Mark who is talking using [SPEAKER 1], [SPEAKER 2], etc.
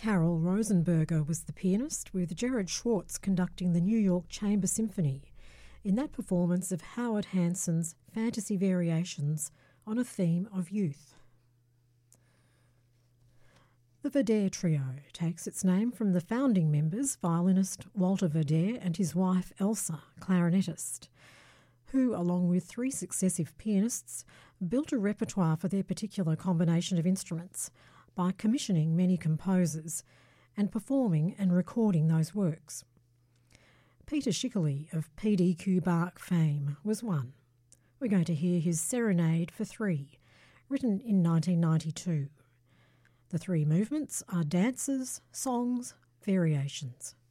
[SPEAKER 1] Carol Rosenberger was the pianist, with Gerard Schwartz conducting the New York Chamber Symphony in that performance of Howard Hanson's Fantasy Variations on a theme of youth. The Verder Trio takes its name from the founding members, violinist Walter Verder and his wife Elsa, clarinetist, who, along with three successive pianists, built a repertoire for their particular combination of instruments by commissioning many composers and performing and recording those works. Peter Schickele of PDQ Bach fame was one. We're going to hear his Serenade for Three, written in 1992. The three movements are dances, songs, variations.